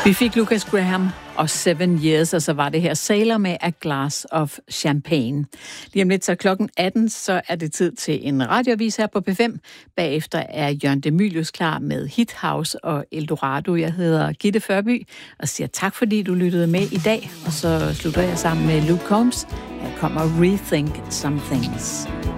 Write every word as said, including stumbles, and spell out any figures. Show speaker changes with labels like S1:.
S1: Vi fik Lucas Graham og Seven Years, og så var det her Sailor med A Glass of Champagne. Lige om lidt, så klokken atten, så er det tid til en radioavis her på P fem. Bagefter er Jørgen De Mylius klar med Hit House og Eldorado. Jeg hedder Gitte Førby og siger tak, fordi du lyttede med i dag. Og så slutter jeg sammen med Luke Combs. Her kommer Rethink Some Things.